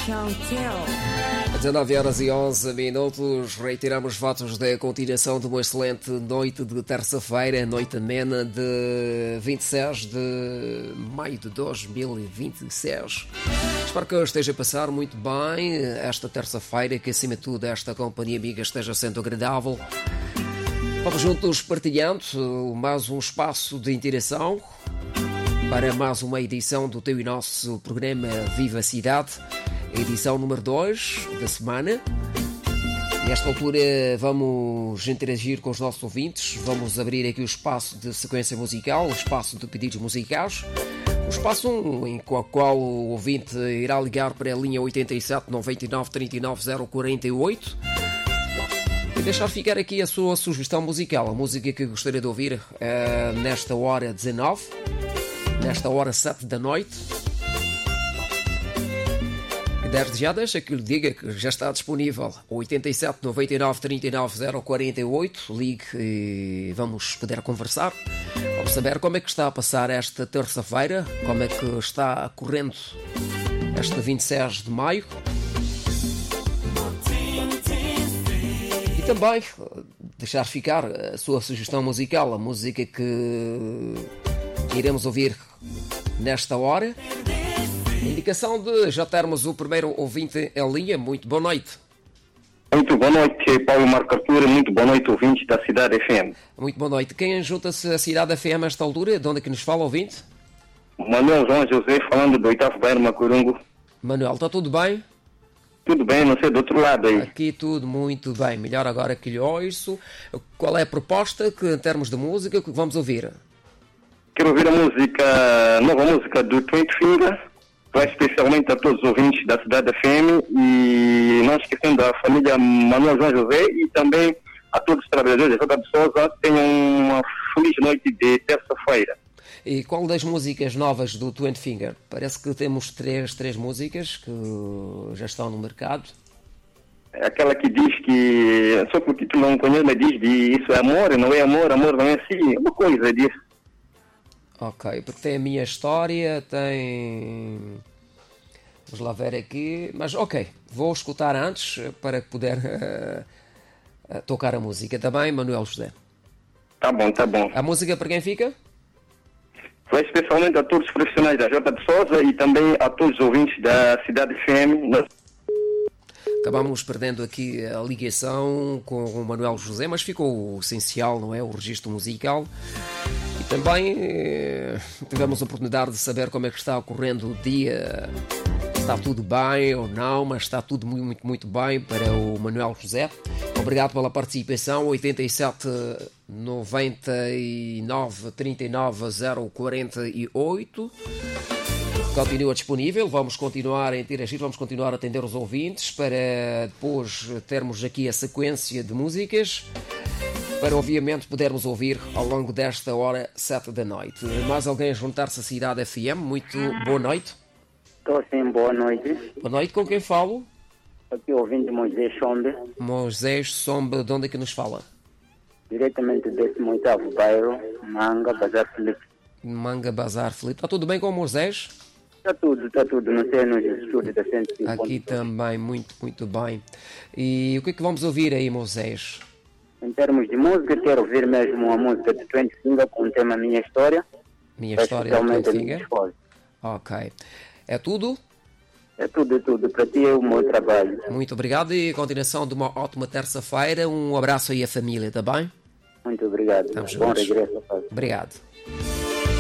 19 horas e 11 minutos, reiteramos votos da continuação de uma excelente noite de terça-feira, noite amena de 26 de maio de 2026. Espero que esteja a passar muito bem esta terça-feira, que acima de tudo esta companhia amiga esteja sendo agradável. Vamos juntos partilhando mais um espaço de interação para mais uma edição do teu e nosso programa Viva Cidade, edição número 2 da semana. Nesta altura vamos interagir com os nossos ouvintes, vamos abrir aqui o espaço de sequência musical, o espaço de pedidos musicais, o espaço em qual o ouvinte irá ligar para a linha 87 99 39 048 e deixar ficar aqui a sua sugestão musical, a música que gostaria de ouvir nesta hora 19, nesta hora 7 da noite. E desde já deixa que lhe diga que já está disponível 87 99 39 048. Ligue e vamos poder conversar. Vamos saber como é que está a passar esta terça-feira, como é que está correndo este 26 de maio. E também deixar ficar a sua sugestão musical, a música que iremos ouvir nesta hora. Indicação de já termos o primeiro ouvinte em linha. Muito boa noite. Muito boa noite, Paulo Marco Artur. Muito boa noite, ouvintes da Cidade FM. Muito boa noite. Quem junta-se à Cidade FM a esta altura? De onde é que nos fala, ouvinte? Manuel João José, falando do 8º bairro Macurungo. Manuel, está tudo bem? Tudo bem, não sei do outro lado aí. Aqui tudo muito bem. Melhor agora que lhe ouço. Qual é a proposta que, em termos de música, que vamos ouvir? Quero ouvir a nova música do 20 Finger. Vai especialmente a todos os ouvintes da Cidade FM e não esquecendo da família Manuel João José e também a todos os trabalhadores da Jota de Sousa. Tenham uma feliz noite de terça-feira. E qual das músicas novas do 20 Finger? Parece que temos três músicas que já estão no mercado. Aquela que diz que, só que o título não conheço, mas diz de isso é amor, não é amor, amor não é assim, uma coisa disso. Ok, porque tem a minha história, tem... Vamos lá ver aqui. Mas ok, vou escutar antes para poder tocar a música. Está bem, Manuel José? Tá bom, tá bom. A música para quem fica? Vai especialmente a todos os profissionais da Jota de Sousa e também a todos os ouvintes da Cidade FM. Acabamos perdendo aqui a ligação com o Manuel José, mas ficou o essencial, não é? O registro musical. E também tivemos a oportunidade de saber como é que está ocorrendo o dia, se está tudo bem ou não, mas está tudo muito, muito bem para o Manuel José. Obrigado pela participação. 87 99 39 048. Continua disponível, vamos continuar a interagir, vamos continuar a atender os ouvintes para depois termos aqui a sequência de músicas para obviamente podermos ouvir ao longo desta hora 7 da noite. Mais alguém a juntar-se à Cidade FM? Muito boa noite. Estou sim, boa noite. Boa noite, com quem falo? Aqui ouvindo Moisés Sombe. Moisés Sombe, de onde é que nos fala? Diretamente desse 8º bairro, Manga Bazar Felipe. Manga Bazar Felipe. Está tudo bem com o Moisés? Está tudo, não sei, nos estúdios da 105. Aqui também, muito, muito bem. E o que é que vamos ouvir aí, Moisés? Em termos de música, quero ouvir mesmo a música de 20 Finger com o tema Minha História. Minha História de 20 Finger? Ok. É tudo? É tudo. Para ti é o meu trabalho. Muito obrigado e continuação de uma ótima terça-feira. Um abraço aí à família, está bem? Muito obrigado. Estamos Bom juntos. regresso. Obrigado.